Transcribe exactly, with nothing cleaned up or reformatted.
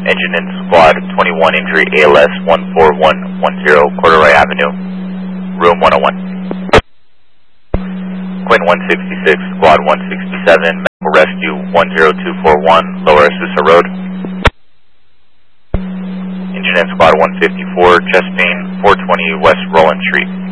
engine and squad twenty-one, injury A L S one four one one zero, Corduroy Avenue, room one oh one. Quinn one sixty-six, squad one sixty-seven, medical rescue one zero two four one, Lower Azusa Road. Engine and squad one fifty-four, chest pain four twenty West Roland Street.